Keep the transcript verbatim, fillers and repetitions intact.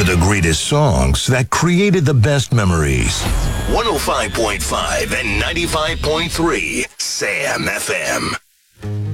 the greatest songs that created the best memories. one oh five point five and ninety-five point three Sam F M.